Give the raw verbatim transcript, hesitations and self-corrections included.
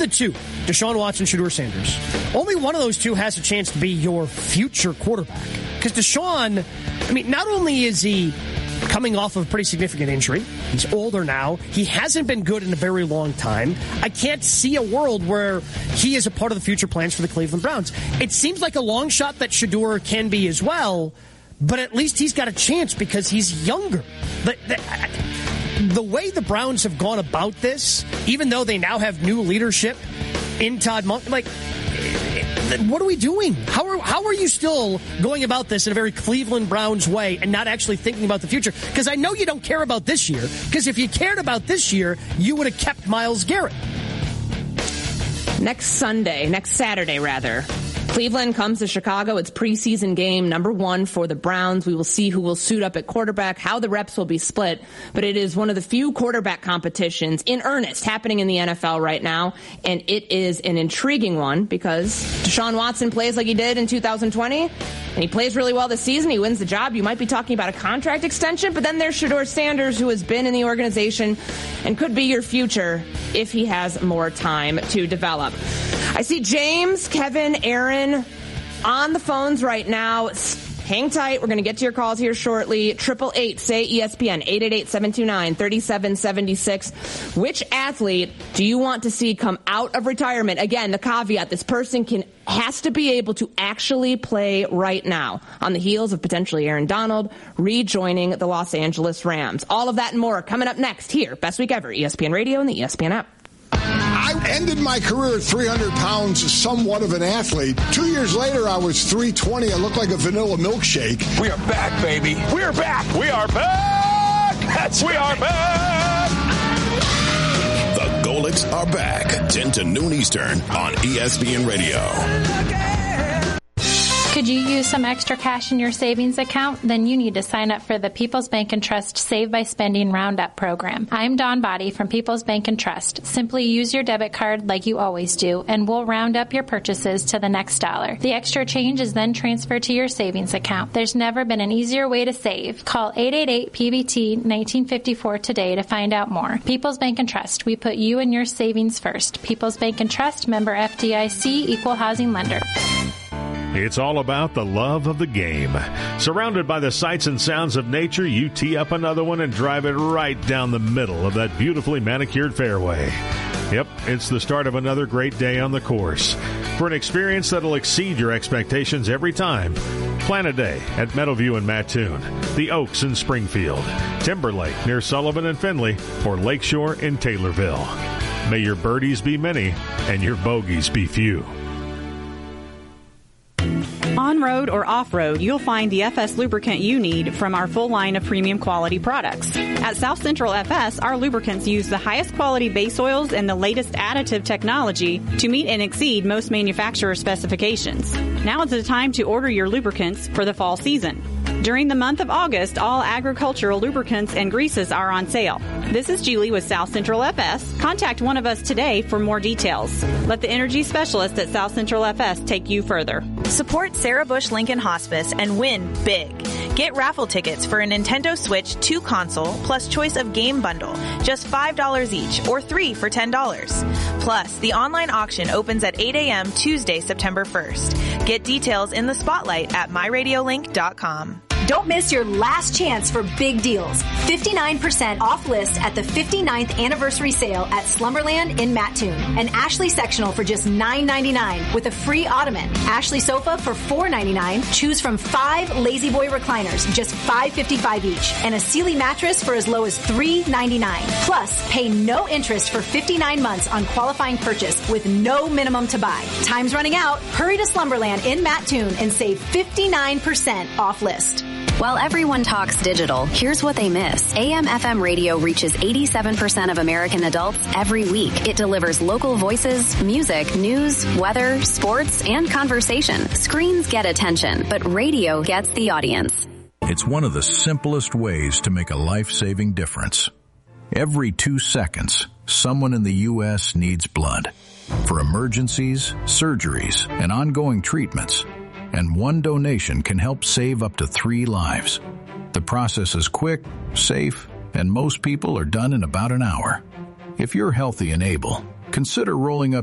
the two, Deshaun Watson, Shedeur Sanders, only one of those two has a chance to be your future quarterback. Because Deshaun, I mean, not only is he coming off of a pretty significant injury, he's older now, he hasn't been good in a very long time. I can't see a world where he is a part of the future plans for the Cleveland Browns. It seems like a long shot that Shedeur can be as well, but at least he's got a chance because he's younger. But the, the way the Browns have gone about this, even though they now have new leadership in Todd Monken, like, what are we doing? How are how are you still going about this in a very Cleveland Browns way and not actually thinking about the future? Because I know you don't care about this year, because if you cared about this year, you would have kept Myles Garrett. Next Sunday, next Saturday, rather, Cleveland comes to Chicago. It's preseason game number one for the Browns. We will see who will suit up at quarterback, how the reps will be split. But it is one of the few quarterback competitions in earnest happening in the N F L right now. And it is an intriguing one because Deshaun Watson plays like he did in two thousand twenty. And he plays really well this season. He wins the job. You might be talking about a contract extension. But then there's Shedeur Sanders, who has been in the organization and could be your future if he has more time to develop. I see James, Kevin, Aaron on the phones right now. Hang tight. We're going to get to your calls here shortly. Triple eight, say E S P N, eight eight eight, seven two nine, three seven seven six. Which athlete do you want to see come out of retirement? Again, the caveat, this person can has to be able to actually play right now on the heels of potentially Aaron Donald rejoining the Los Angeles Rams. All of that and more coming up next here. Best Week Ever, E S P N Radio and the E S P N app. I ended my career at three hundred pounds, somewhat of an athlete. Two years later, I was three twenty. I looked like a vanilla milkshake. We are back, baby. We are back. We are back. That's we are back. The Golics are back. ten to noon Eastern on E S P N Radio. Could you use some extra cash in your savings account? Then you need to sign up for the People's Bank and Trust Save by Spending Roundup program. I'm Dawn Body from People's Bank and Trust. Simply use your debit card like you always do, and we'll round up your purchases to the next dollar. The extra change is then transferred to your savings account. There's never been an easier way to save. Call eight eight eight P B T nineteen fifty-four today to find out more. People's Bank and Trust. We put you and your savings first. People's Bank and Trust, member F D I C, equal housing lender. It's all about the love of the game. Surrounded by the sights and sounds of nature, you tee up another one and drive it right down the middle of that beautifully manicured fairway. Yep, it's the start of another great day on the course. For an experience that'll exceed your expectations every time, plan a day at Meadowview in Mattoon, the Oaks in Springfield, Timberlake near Sullivan and Findlay, or Lakeshore in Taylorville. May your birdies be many and your bogeys be few. On-road or off-road, you'll find the F S lubricant you need from our full line of premium quality products. At South Central F S, our lubricants use the highest quality base oils and the latest additive technology to meet and exceed most manufacturer specifications. Now is the time to order your lubricants for the fall season. During the month of August, all agricultural lubricants and greases are on sale. This is Julie with South Central F S. Contact one of us today for more details. Let the energy specialist at South Central F S take you further. Support Sarah Bush Lincoln Hospice and win big. Get raffle tickets for a Nintendo Switch two console plus choice of game bundle, just five dollars each, or three for ten dollars. Plus, the online auction opens at eight a.m. Tuesday, September first. Get details in the spotlight at my radio link dot com. Don't miss your last chance for big deals. fifty-nine percent off list at the fifty-ninth anniversary sale at Slumberland in Mattoon. An Ashley sectional for just nine ninety-nine with a free ottoman. Ashley sofa for four ninety-nine. Choose from five Lazy Boy recliners, just five fifty-five each. And a Sealy mattress for as low as three ninety-nine. Plus, pay no interest for fifty-nine months on qualifying purchase with no minimum to buy. Time's running out. Hurry to Slumberland in Mattoon and save fifty-nine percent off list. While everyone talks digital, here's what they miss. A M F M radio reaches eighty-seven percent of American adults every week. It delivers local voices, music, news, weather, sports, and conversation. Screens get attention, but radio gets the audience. It's one of the simplest ways to make a life-saving difference. Every two seconds, someone in the U S needs blood for emergencies, surgeries, and ongoing treatments. And one donation can help save up to three lives. The process is quick, safe, and most people are done in about an hour. If you're healthy and able, consider rolling up